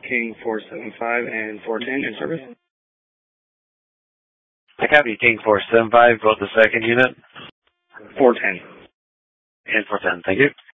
King 475 and 410 in service. I copy King 475, both the second unit. 410. And 410, thank you.